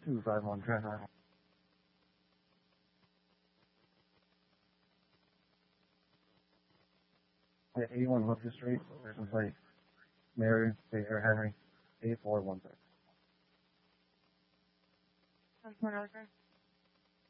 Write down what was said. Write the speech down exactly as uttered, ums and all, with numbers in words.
two five one traffic. Yeah, eighty-one Hooker Street, license plate Mary, or Henry, eight four one six. That's one okay.